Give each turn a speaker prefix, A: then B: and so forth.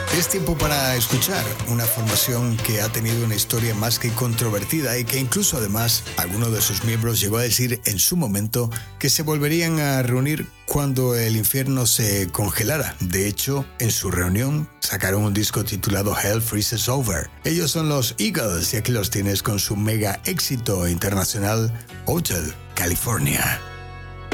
A: Es tiempo para escuchar una formación que ha tenido una historia más que controvertida y que incluso además alguno de sus miembros llegó a decir en su momento que se volverían a reunir cuando el infierno se congelara. De hecho, en su reunión sacaron un disco titulado Hell Freezes Over. Ellos son los Eagles y aquí los tienes con su mega éxito internacional Hotel California.